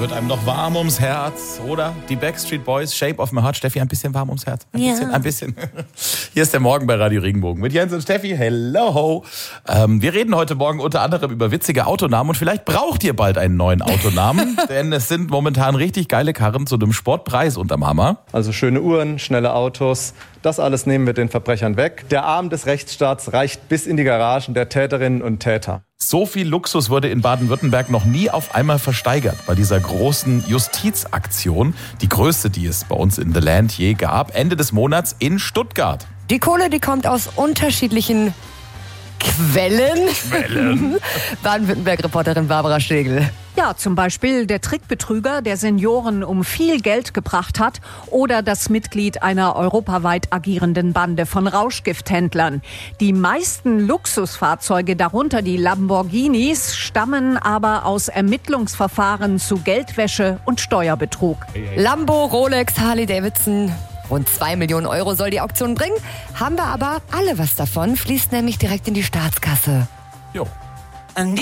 wird einem noch warm ums Herz, oder? Die Backstreet Boys, Shape of My Heart. Steffi, ein bisschen warm ums Herz. Ein bisschen. Hier ist der Morgen bei Radio Regenbogen mit Jens und Steffi. Hello. Wir reden heute Morgen unter anderem über witzige Autonamen und vielleicht braucht ihr bald einen neuen Autonamen, denn es sind momentan richtig geile Karren zu einem Sportpreis unterm Hammer. Also schöne Uhren, schnelle Autos, das alles nehmen wir den Verbrechern weg. Der Arm des Rechtsstaats reicht bis in die Garagen der Täterinnen und Täter. So viel Luxus wurde in Baden-Württemberg noch nie auf einmal versteigert bei dieser großen Justizaktion. Die größte, die es bei uns in The Land je gab, Ende des Monats in Stuttgart. Die Kohle, die kommt aus unterschiedlichen Quellen. Baden-Württemberg-Reporterin Barbara Stegel. Ja, zum Beispiel der Trickbetrüger, der Senioren um viel Geld gebracht hat, oder das Mitglied einer europaweit agierenden Bande von Rauschgifthändlern. Die meisten Luxusfahrzeuge, darunter die Lamborghinis, stammen aber aus Ermittlungsverfahren zu Geldwäsche und Steuerbetrug. Lambo, Rolex, Harley Davidson. Rund 2 Millionen Euro soll die Auktion bringen. Haben wir aber alle was davon, fließt nämlich direkt in die Staatskasse. Jo.